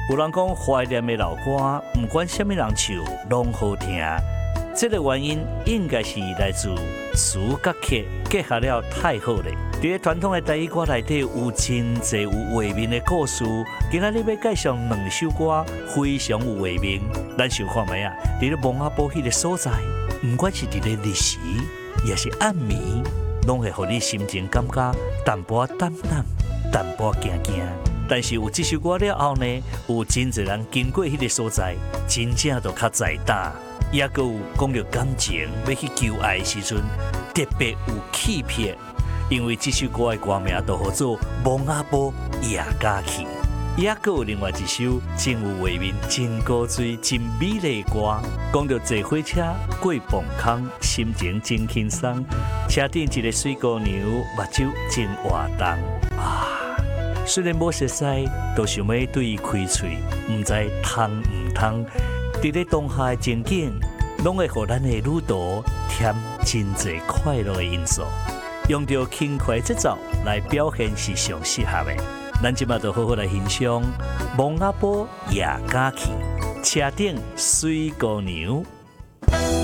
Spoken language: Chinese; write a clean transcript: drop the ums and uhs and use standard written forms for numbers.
有人讲怀念的老歌，不管什么人唱，拢好听。这个原因应该是来自词甲曲结合了太好了。在传统的台语歌内底有真侪有画面的故事。今仔日要介绍2首歌，非常有画面。咱想看卖啊？伫咧蒙阿波迄个所在，不管是伫咧日时，也是暗暝，拢会互你心情感觉淡薄淡淡，淡薄惊惊。但是有这首歌了后呢，有真侪人经过迄个所在，真正都较在打，也佮有讲到感情，要去求爱的时阵，特别有气魄。因为这首歌的歌名都叫做《蒙阿波夜假期》，也佮有另外一首真有画面、真古锥、真美丽的歌，讲到坐火车过磅空，心情真轻松，车顶一个水姑娘，目睭真活动啊！虽然无熟悉，都想要对伊开嘴，唔知通唔通。伫咧当下的情景，拢会互咱的旅途添真侪快乐的因素。用着轻快节奏来表现是上适合的。咱即马就好好来欣赏《蒙阿波夜假期》，车顶水姑娘。